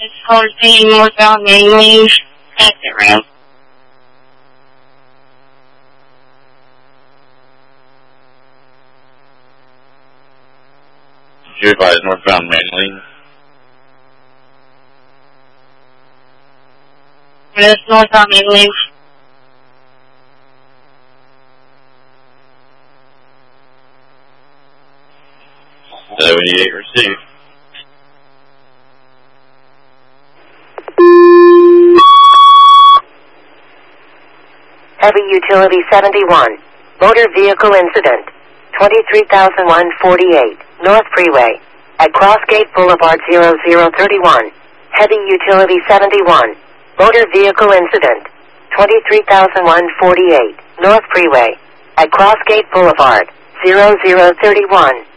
It's 14 northbound Main Lane, exit ramp. Did you advise northbound Main Lane? Yes, northbound Main Lane. 78 received. Heavy Utility 71. Motor vehicle incident. 23,148. North Freeway. At Crossgate Boulevard 0031. Heavy Utility 71. Motor vehicle incident. 23,148. North Freeway. At Crossgate Boulevard 0031.